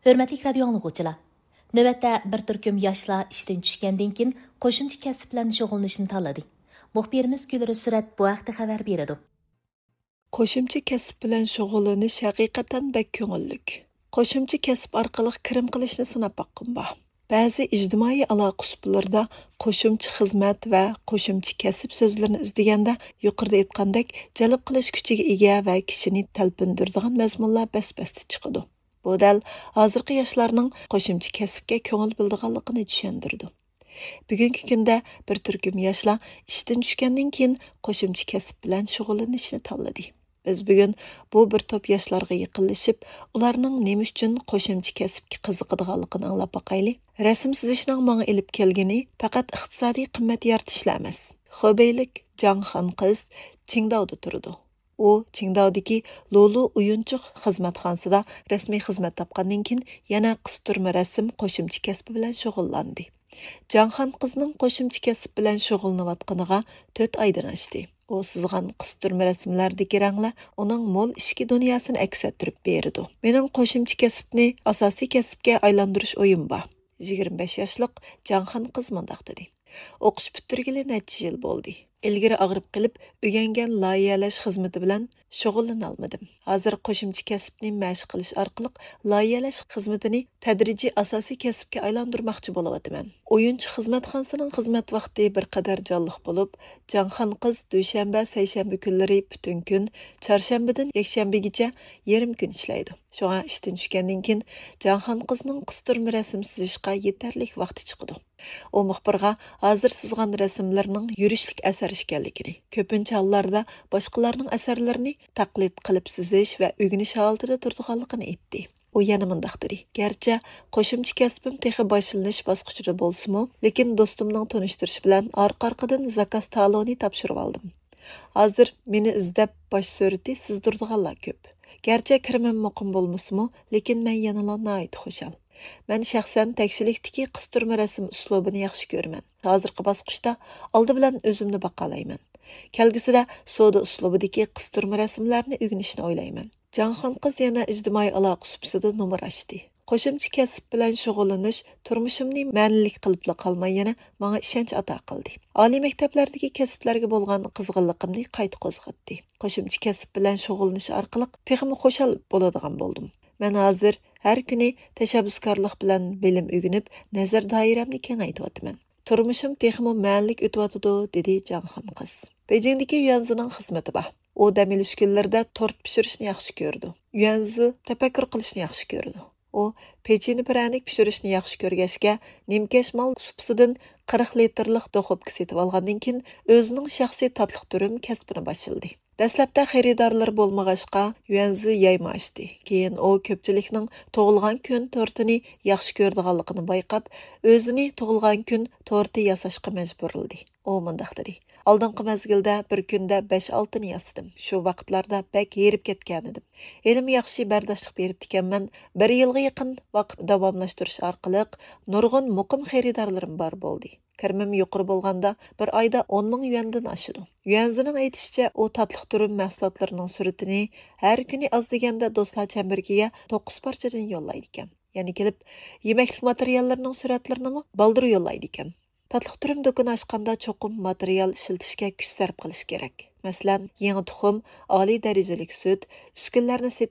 Hörmətli radio anlıqçılar. Növətdə bir türküm yaşlar işdən düşkəndən keyin qoşumçu kəsb bilan şug'ullanishni tanladi. Muxbirimiz Gülri Surat bu haqda xabar beradi. Qo'shimcha kasb bilan shug'ullanish haqiqatan bak ko'ngillik. Qo'shimcha kasb orqali kirim qilishni sinab baqqim bor. Ba'zi ijtimoiy aloqa usullarida qo'shimcha xizmat va qo'shimcha kasb so'zlarini izlaganda yuqorida aytgandek jalb qilish kuchiga ega va kishini talpindiradigan mazmunlar bas-basta chiqadi. Bu dal hozirgi yoshlarning qo'shimcha kasbga ko'ngil bildiganligini tushundirdi. Bugungi kunda bir turkum yoshlar ishdan tushgandan keyin qo'shimcha kasb bilan shug'ullanishni tanladi. Biz bugun bu bir top yoshlarga yaqinlashib, ularning nima uchun qo'shimcha kasbga qiziqadiganligini anglab boqaylik. Rasm chizishning menga ilib kelgani faqat iqtisodiy qimmat yaratishlar emas. Xobeylik Jangxan qiz Qingdaoda turdi. U Qingdaodagi Lolu uyunchuq xizmatxonasida rasmiy xizmat topgandan keyin yana qistirma rasm qo'shimcha kasbi bilan shug'ullandi. Jangxan qizning qo'shimcha kasb bilan shug'ullanayotganiga 4 oydan oshdi. O sızgan qistirma rasmlardagi ranglar uning mo'l ishki dunyosini aks ettirib berdi. Mening qo'shimcha kasbni asosiy kasbga aylantirish o'yim bor. 25 yoshlik Jangxan qiz mundaq dedi. O'qish bitirgili necha yil bo'ldi. Ilgari og'rib qilib, o'rgangan loyihalash xizmati bilan shug'ullana olmadim. Hozir qo'shimcha kasbni mashq qilish orqali loyihalash xizmatini tadrijiy asosiy kasbga aylantirmoqchi bo'layapman. O'yinchi xizmatxonasining xizmat vaqti bir qadar jonliq bo'lib, Jangxan qiz dushanba, seshanba kunlari butun kun, chorshanbadan yakshanbagacha yarim kun ishlaydi. Shunga ishdan tushgandan keyin Jangxan qizning qistirma rasm chizishga yetarli vaqti chiqadi. O muxbirga hozir sizgan rasmlarning yurishlik asar ekanligini, ko'pincha hollarda boshqalarning asarlarini taqlid qilib sizish va o'rganish holatida turganligini aytdi. U yana mundaq dedi. Garchi qo'shimcha kasbim texi boshlanish bosqichida bo'lsa-mu, lekin do'stimning tanishtirish bilan orqa-orqadan zakaz taloni topshirib oldim. Hozir meni izlab bosh surati sizdirdiganlar ko'p. Garchi kirimim muqim bo'lmasa-mu, lekin men yana nihoyat xushal. Men shaxsan tekshilikdagi qistirma rasm uslubini yaxshi ko'raman. Hozirgi bosqichda oldi bilan o'zimni baqalayman. Kelgusida soda uslubidagi qistirma rasmlarni o'rganishni o'ylayman. Jangxan qiz yana ijtimoiy aloqa supsida nomer ochdi. Qo'shimcha kasb bilan shug'ullanish turmushimni ma'nilik qilib qolmay yana menga ishonch ato qildi. Oliy maktablardagi kasblarga bo'lgan qizg'inligimni qayta qo'zg'atdi. Qo'shimcha kasb bilan shug'ullanish orqali texmi xo'shal bo'ladigan bo'ldim. Men hozir har kuni tashabbuskorlik bilan bilim o'rganib, nazar doiramni kengaytiryapman. Turmushim texmi ma'nilik o'tyotidi, dedi Jangxan qiz. Beijingdagi Yuanzining xizmati bor. U dam olish kunlarida tort pishirishni yaxshi ko'rdi. Yuanzi tafakkur qilishni yaxshi ko'rdi. O pechini pranik pishirishni yaxshi ko'rgachga nimkash mol supsidan 40 litrlik do'xobka setib olgandan keyin o'zining shaxsiy tatliq turim kasbini boshladi. Dastlabda xaridorlar bo'lmag'achqa Yuanzi yayma ochdi. Keyin u ko'pchilikning tug'ilgan kun tortini yaxshi ko'rdiganligini bayqab, o'zini tug'ilgan kun torti yasashga majburladi. O mundaq dedi. Oldingi mezgilda bir kunda 5-6 ni yasadim. Shu vaqtlarda bak yerib ketgan edim. Elim yaxshi bardoshlik berib ekanman. 1 yilga yaqin vaqt davomlashtirish orqali nurg'un muqim xaridorlarim bor bo'ldi. Kirmim yuqori bo'lganda bir oyda 10 ming yuandan oshidi. Yuanzining aytishicha, u tatliq turim mahsulotlarining suratini har kuni oz deganda do'stlar chambargiga 9 parchadan yo'llaydi ekan. Ya'ni kelib, yemeklik materiallarining suratlarini baldir yo'llaydi ekan. Tatliq turim do'koni ochganda cho'qim material ishlatishga kuch sarf qilish kerak. Masalan, yangi tuxum, oliy darajalik sut, uskunlarni